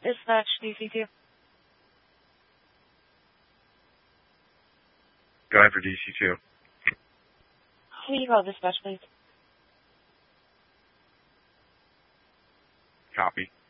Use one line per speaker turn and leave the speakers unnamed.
Dispatch, DC2.
Go ahead for DC2.
Can you call dispatch, please?
Copy.